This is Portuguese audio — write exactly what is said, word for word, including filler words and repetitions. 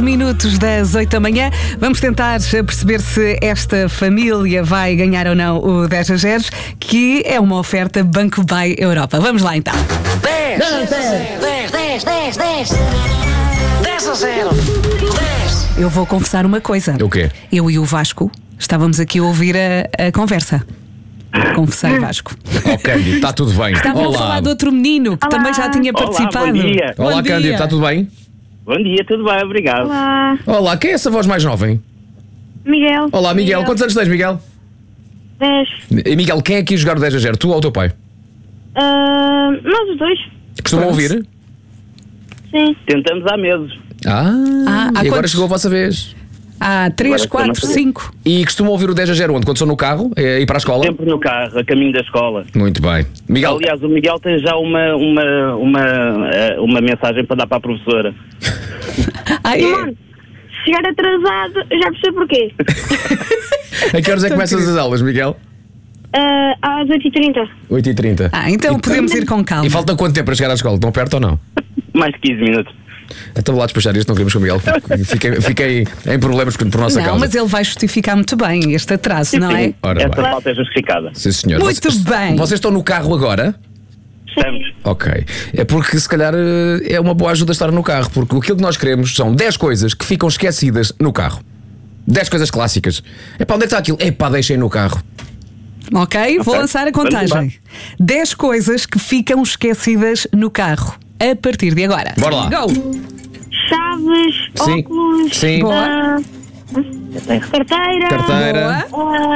minutos das oito da manhã. Vamos tentar perceber se esta família vai ganhar ou não o dez a zero, que é uma oferta Banco Buy Europa. Vamos lá então. dez, dez, dez, dez, dez, dez, dez a zero, dez. Eu vou confessar uma coisa. O quê? Eu e o Vasco estávamos aqui a ouvir a, a conversa. Confessei, Vasco. Oh, Cândido, está tudo bem. Estava a falar de outro menino que Olá. também já tinha Olá, participado. bom dia. Olá, Bom dia. Cândido, está tudo bem? Bom dia, tudo bem, obrigado. Olá, Olá, quem é essa voz mais jovem? Miguel. Olá, Miguel. Quantos anos tens, Miguel? dez. E, Miguel, quem é que ia jogar o dez a zero? Tu ou o teu pai? Ah, nós os dois. Costumam ouvir? Sim. Tentamos há meses. Ah, Ah, há e agora quantos? chegou a vossa vez. Há três, Agora quatro, estou na- cinco. E costumam ouvir o dez a zero onde? Quando estão no carro? É, ir para a escola? Sempre no carro, a caminho da escola. Muito bem. Miguel, Aliás, o Miguel tem já uma, uma, uma, eh, uma mensagem para dar para a professora. Ah, é? Simone, se chegar atrasado, eu já percebo porquê. a que horas é que começam as aulas, Miguel? Ah, às oito e trinta. oito e trinta. Ah, então podemos ir com calma. E falta quanto tempo para chegar à escola? Estão perto ou não? Mais de quinze minutos. Então vou lá despachar isto, não queremos com o Miguel. Fiquei, fiquei em problemas por nossa Não, causa. mas ele vai justificar muito bem este atraso, não é? Ora Esta bem. falta é justificada. Sim, senhor. Muito vocês, bem. Vocês estão no carro agora? Estamos. Ok. É porque se calhar eh, é uma boa ajuda estar no carro, porque aquilo que nós queremos são dez coisas que ficam esquecidas no carro. dez coisas clássicas. Epá, onde é que está aquilo? Epá, deixem no carro. Ok, vou lançar a contagem. dez coisas que ficam esquecidas no carro. A partir de agora. Bora lá. Go! Chaves, Sim. óculos, Sim. Boa. ah, carteira, Carteira. Boa. ah,